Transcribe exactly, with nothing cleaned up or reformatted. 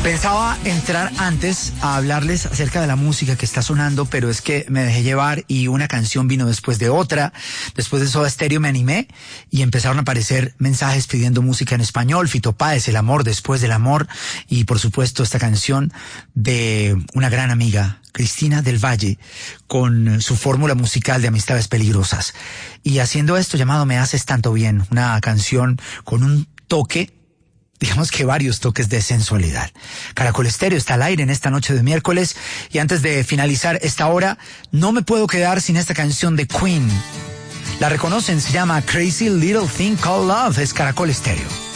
Pensaba entrar antes a hablarles acerca de la música que está sonando, pero es que me dejé llevar y una canción vino después de otra. Después de Soda Stereo me animé y empezaron a aparecer mensajes pidiendo música en español. Fito Páez, El amor después del amor, y por supuesto esta canción de una gran amiga, Cristina del Valle, con su fórmula musical de Amistades Peligrosas. Y haciendo esto llamado Me haces tanto bien, una canción con un toque, digamos que varios toques de sensualidad. Caracol Estéreo está al aire en esta noche de miércoles, y antes de finalizar esta hora, no me puedo quedar sin esta canción de Queen. La reconocen, se llama Crazy Little Thing Called Love, es Caracol Estéreo.